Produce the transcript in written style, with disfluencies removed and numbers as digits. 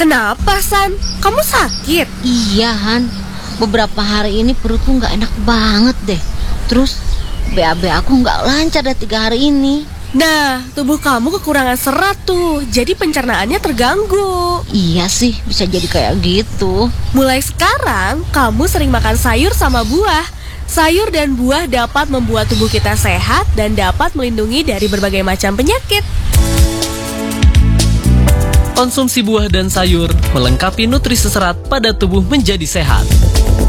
Kenapa, San? Kamu sakit? Iya, Han. Beberapa hari ini perutku gak enak banget deh. Terus BAB aku gak lancar deh 3 hari ini. Nah, tubuh kamu kekurangan serat tuh, jadi pencernaannya terganggu. Iya sih, bisa jadi kayak gitu. Mulai sekarang, kamu sering makan sayur sama buah. Sayur dan buah dapat membuat tubuh kita sehat dan dapat melindungi dari berbagai macam penyakit. Konsumsi buah dan sayur melengkapi nutrisi serat pada tubuh menjadi sehat.